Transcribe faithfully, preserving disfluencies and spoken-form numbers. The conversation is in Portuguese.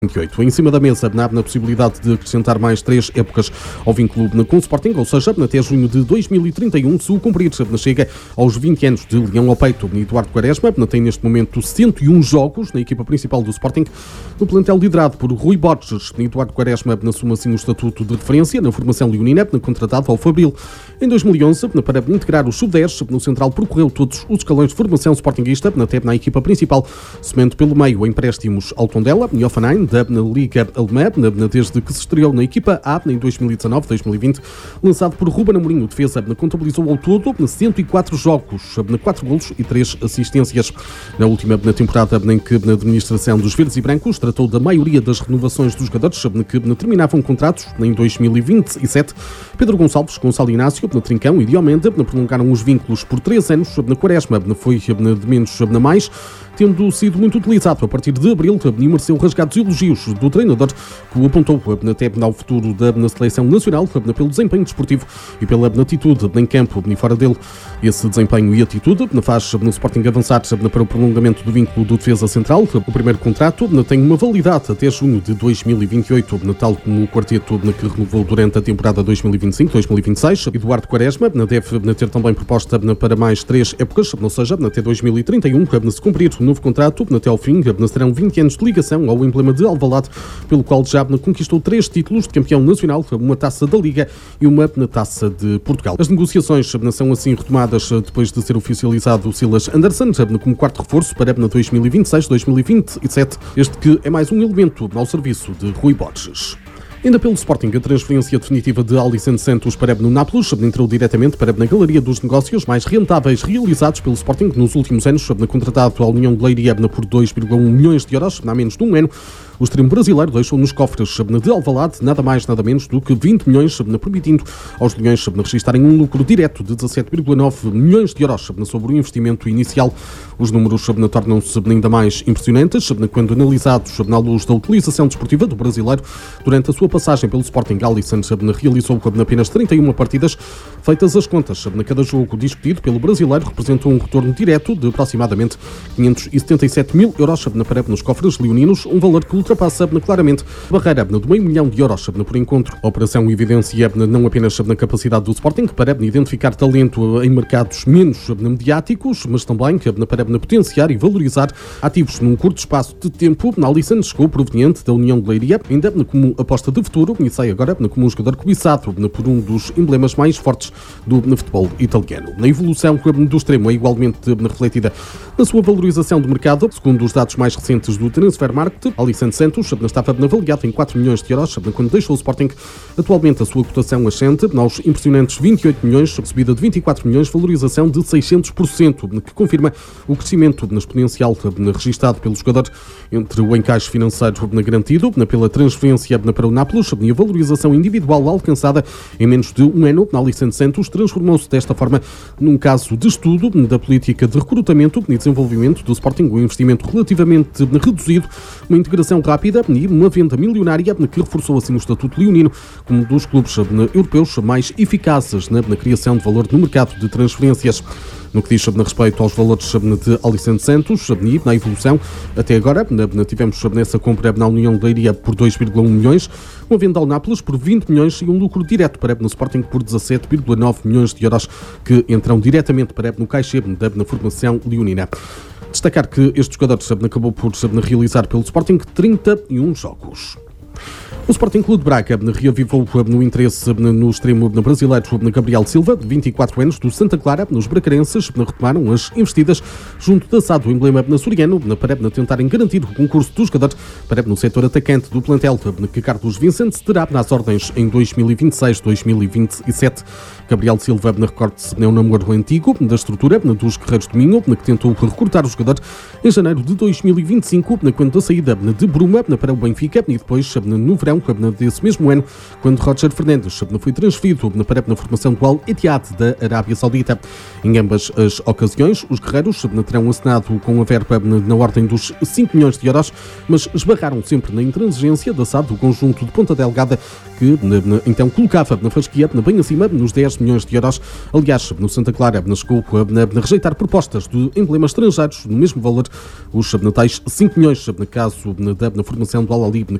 vinte e oito. Em cima da mesa, na, na possibilidade de acrescentar mais três épocas ao vínculo com o Sporting, ou seja, até junho de dois mil e trinta e um, se o cumprir, chega aos vinte anos de Leão ao peito. Eduardo Quaresma tem neste momento cento e um jogos na equipa principal do Sporting, no plantel liderado por Rui Borges. Eduardo Quaresma assume assim o estatuto de referência na formação leonina, contratado ao Fabril em dois mil e onze, para integrar o sub dez. No central percorreu todos os escalões de formação sportinguista, até na equipa principal, semendo pelo meio empréstimos ao Tondela e Hoffenheim, da Liga Alemã, desde que se estreou na equipa A em dois mil e dezanove dois mil e vinte, lançado por Ruben Amorim. O defesa contabilizou ao todo cento e quatro jogos, quatro golos e três assistências. Na última na temporada em que a administração dos verdes e brancos tratou da maioria das renovações dos jogadores que terminavam contratos em dois mil e vinte e sete, Pedro Gonçalves, Gonçalo Inácio, na Trincão e Diomende prolongaram os vínculos por três anos. Na Quaresma foi de menos na mais, tendo sido muito utilizado a partir de abril, e mereceu rasgados elogios do treinador, que o apontou até ao futuro da seleção nacional pelo desempenho desportivo e pela atitude em campo e fora dele. Esse desempenho e atitude faz no Sporting avançar para o prolongamento do vínculo do defesa central. O primeiro contrato tem uma validade até junho de dois mil e vinte e oito, tal como o quarteto que renovou durante a temporada dois mil e vinte e cinco dois mil e vinte e seis. Eduardo Quaresma deve ter também proposta para mais três épocas, ou seja, até dois mil e trinta e um, se cumprir o novo contrato, até ao fim, serão vinte anos de ligação ao emblema de Alvalade, pelo qual já conquistou três títulos de campeão nacional, uma taça da Liga e uma taça de Portugal. As negociações são assim retomadas depois de ser oficializado o Silas Anderson como quarto reforço para dois mil e vinte e seis dois mil e vinte e sete, este que é mais um elemento ao serviço de Rui Borges. Ainda pelo Sporting, a transferência definitiva de Alisson Santos para no Nápoles entrou diretamente para na galeria dos negócios mais rentáveis realizados pelo Sporting nos últimos anos, contratado à União de Leiria por dois vírgula um milhões de euros, há menos de um ano. O extremo brasileiro deixou nos cofres de Alvalade nada mais nada menos do que vinte milhões, permitindo aos leões registarem um lucro direto de dezassete vírgula nove milhões de euros sobre o investimento inicial. Os números tornam-se ainda mais impressionantes quando analisados na luz da utilização desportiva do brasileiro. Durante a sua passagem pelo Sporting, Alisson realizou apenas trinta e uma partidas. Feitas as contas, cada jogo discutido pelo brasileiro representou um retorno direto de aproximadamente quinhentos e setenta e sete mil euros para nos cofres leoninos, um valor que ultrapassa claramente a barreira de meio milhão de euros por encontro. A operação evidencia não apenas na capacidade do Sporting para identificar talento em mercados menos mediáticos, mas também para potenciar e valorizar ativos num curto espaço de tempo. Alisson chegou proveniente da União de Leiria, ainda como aposta de futuro, e sai agora como um jogador cobiçado por um dos emblemas mais fortes do futebol italiano. Na evolução do extremo é igualmente refletida na sua valorização de mercado. Segundo os dados mais recentes do Transfermarkt, Alisson Santos estava avaliado em quatro milhões de euros quando deixou o Sporting. Atualmente a sua cotação ascende aos impressionantes vinte e oito milhões, subida de vinte e quatro milhões, valorização de seiscentos por cento, que confirma o crescimento exponencial registado pelo jogador entre o encaixe financeiro garantido pela transferência para o Nápoles e a valorização individual alcançada em menos de um ano. Alisson Santos transformou-se desta forma num caso de estudo da política de recrutamento e desenvolvimento do Sporting, um investimento relativamente reduzido, uma integração rápida e uma venda milionária que reforçou assim o estatuto leonino como um dos clubes europeus mais eficazes na, na criação de valor no mercado de transferências. No que diz a respeito aos valores de Alisson Santos e na evolução, até agora tivemos nessa compra na União de Leiria por dois vírgula um milhões, uma venda ao Nápoles por vinte milhões e um lucro direto para no Sporting por dezassete vírgula nove milhões de euros, que entram diretamente para no caixa na formação leonina. Destacar que este jogador acabou por realizar pelo Sporting trinta e um jogos. O Sporting Clube de Braga reavivou no interesse no extremo brasileiro Gabriel Silva, de vinte e quatro anos, do Santa Clara. Os bracarenses retomaram as investidas junto da S A D, o emblema açoriano, para tentarem garantir o concurso do jogador para no setor atacante do plantel, que Carlos Vicente terá nas ordens em dois mil e vinte e seis dois mil e vinte e sete. Gabriel Silva, recorde-se, é um namoro antigo da estrutura dos Guerreiros do Minho, que tentou recrutar o jogador em janeiro de dois mil e vinte e cinco, quando da saída de Bruma para o Benfica e depois no verão desse mesmo ano, quando Roger Fernandes foi transferido para a formação do Al-Ittihad da Arábia Saudita. Em ambas as ocasiões, os guerreiros terão assinado com a verba na ordem dos cinco milhões de euros, mas esbarraram sempre na intransigência da S A D, do conjunto de Ponta Delgada, que então colocava na fasquia bem acima nos dez milhões de euros. Aliás, no Santa Clara chegou a rejeitar propostas de emblemas estrangeiros no mesmo valor, os tais cinco milhões, no caso da formação do Al-Ahly,